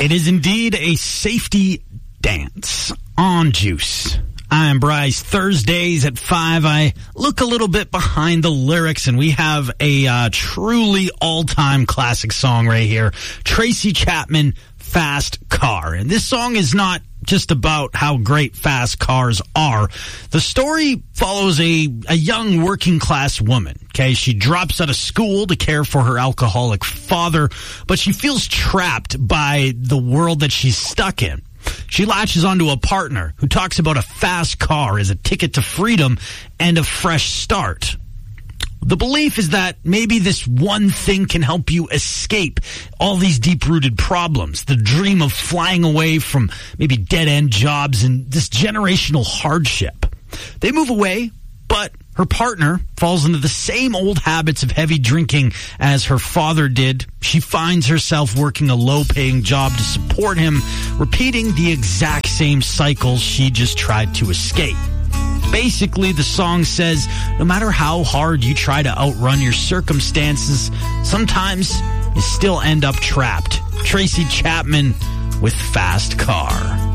It is indeed a safety dance on Juice. I'm Bryce. Thursdays at 5, I look a little bit behind the lyrics, and we have a truly all-time classic song right here. Tracy Chapman, Fast Car. And this song is not just about how great fast cars are. The story follows a young working-class woman. Okay, she drops out of school to care for her alcoholic father, but she feels trapped by the world that she's stuck in. She latches onto a partner who talks about a fast car as a ticket to freedom and a fresh start. The belief is that maybe this one thing can help you escape all these deep-rooted problems. The dream of flying away from maybe dead-end jobs and this generational hardship. They move away, but her partner falls into the same old habits of heavy drinking as her father did. She finds herself working a low-paying job to support him, repeating the exact same cycles she just tried to escape. Basically, the song says, no matter how hard you try to outrun your circumstances, sometimes you still end up trapped. Tracy Chapman with Fast Car.